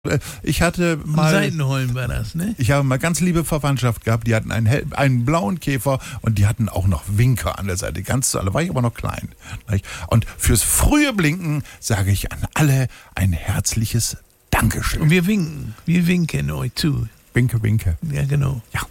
Ich hatte mal. Seitenholm war das, ne? Ich habe mal ganz liebe Verwandtschaft gehabt, die hatten einen blauen Käfer und die hatten auch noch Winker an der Seite. Ganz zu alle, war ich aber noch klein. Und fürs frühe Blinken sage ich an alle ein herzliches Dankeschön. Und wir winken euch zu. Winke, winke. Ja, genau. Ja.